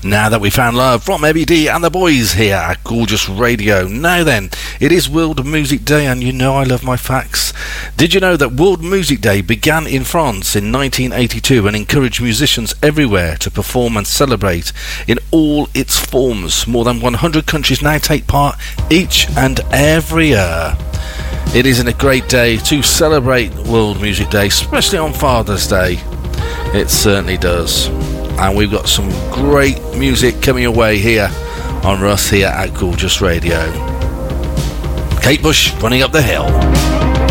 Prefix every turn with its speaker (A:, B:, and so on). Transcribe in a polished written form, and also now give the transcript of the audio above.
A: Now That We Found Love from MED and the boys here at Gorgeous Radio. Now then, it is World Music Day, and you know I love my facts. Did you know that World Music Day began in France in 1982 and encouraged musicians everywhere to perform and celebrate in all its forms? More than 100 countries now take part each and every year. It isn't a great day to celebrate World Music Day, especially on Father's Day. It certainly does. And we've got some great music coming away here on Russ here at Gorgeous Radio. Kate Bush, Running Up the Hill.